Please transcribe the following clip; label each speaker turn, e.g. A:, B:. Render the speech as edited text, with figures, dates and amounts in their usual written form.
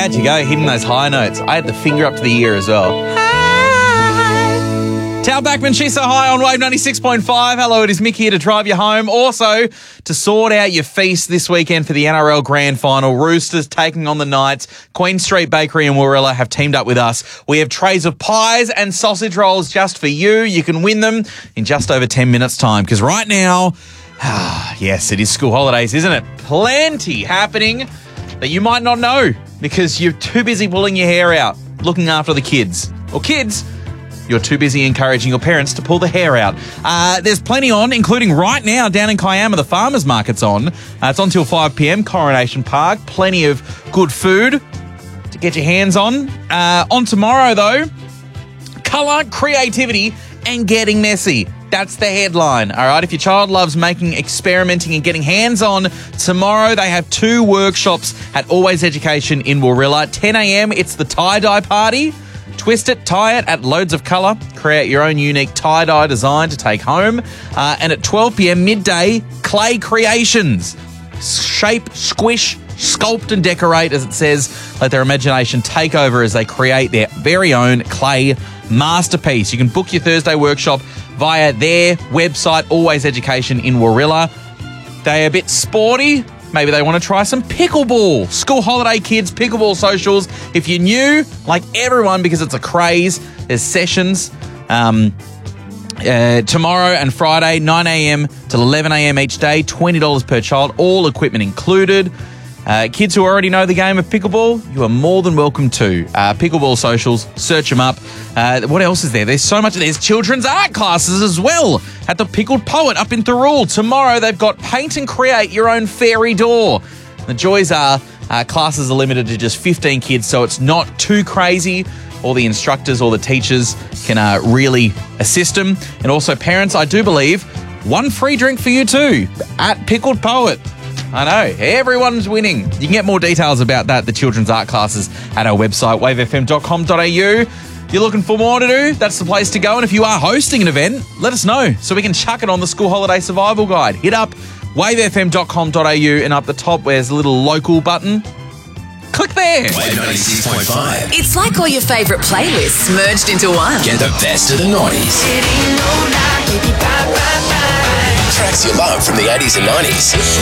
A: how'd you go hitting those high notes? I had the finger up to the ear as well. Tal Backman, she's so high on Wave 96.5. Hello, it is Mick here to drive you home. Also, to sort out your feast this weekend for the NRL Grand Final. Roosters taking on the Knights. Queen Street Bakery and Warilla have teamed up with us. We have trays of pies and sausage rolls just for you. You can win them in just over 10 minutes' time, because right now, yes, it is school holidays, isn't it? Plenty happening that you might not know because you're too busy pulling your hair out, looking after the kids. Or kids, you're too busy encouraging your parents to pull the hair out. There's plenty on, including right now down in Kiama, the farmers market's on. It's on till 5 p.m, Coronation Park. Plenty of good food to get your hands on. On tomorrow, though, colour, creativity, and getting messy. That's the headline, all right? If your child loves making, experimenting, and getting hands-on, tomorrow they have 2 workshops at Always Education in Warilla. 10 a.m, it's the tie-dye party. Twist it, tie it, add loads of colour, create your own unique tie-dye design to take home. And at 12 p.m, midday, clay creations. Shape, squish, sculpt and decorate, as it says. Let their imagination take over as they create their very own clay masterpiece. You can book your Thursday workshop via their website, Always Education in Warilla. They're a bit sporty. Maybe they want to try some pickleball. School holiday kids, pickleball socials. If you're new, like everyone, because it's a craze, there's sessions tomorrow and Friday, 9 a.m. till 11 a.m. each day, $20 per child, all equipment included. Kids who already know the game of pickleball, you are more than welcome to. Pickleball socials, search them up. What else is there? There's so much. There's children's art classes as well at the Pickled Poet up in Thirroul. Tomorrow they've got paint and create your own fairy door. The joys are classes are limited to just 15 kids, so it's not too crazy. All the instructors or the teachers can really assist them. And also parents, I do believe, 1 free drink for you too at Pickled Poet. I know, everyone's winning. You can get more details about that, the children's art classes, at our website, wavefm.com.au. You're looking for more to do? That's the place to go. And if you are hosting an event, let us know so we can chuck it on the School Holiday Survival Guide. Hit up wavefm.com.au and up the top there's a little local button. Click there.
B: Wave 96.5.
C: It's like all your favourite playlists merged into one.
B: Get the best of the 90s. Tracks you love from the 80s and 90s.